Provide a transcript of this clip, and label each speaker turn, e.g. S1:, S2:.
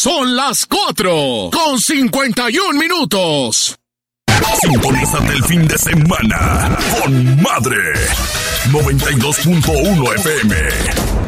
S1: Son las 4:51.
S2: Sintonízate el fin de semana con Madre 92.1 FM.